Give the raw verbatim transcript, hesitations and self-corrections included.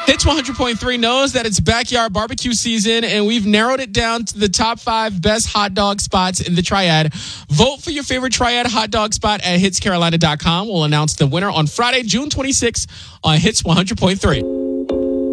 Hits one hundred point three knows that it's backyard barbecue season, and we've narrowed it down to the top five best hot dog spots in the Triad. Vote for your favorite Triad hot dog spot at hits carolina dot com. We'll announce the winner on Friday, June twenty-sixth on Hits one hundred point three.